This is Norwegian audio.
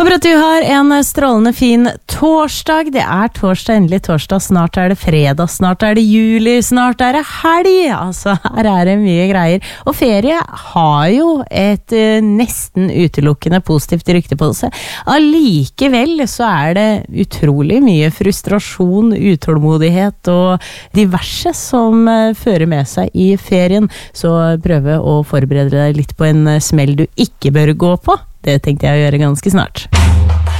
Håper at du har en strålende fin torsdag. Det torsdag, endelig torsdag. Snart det fredag, snart det juli, snart det helg. Altså, her det mye greier. Og ferie har jo et nesten utelukkende positivt rykte på seg. Allikevel så det utrolig mye frustrasjon, utålmodighet og diverse som fører med seg i ferien. Så prøve å forberede deg litt på en smell du ikke bør gå på. Det tenkte jeg å gjøre ganske snart.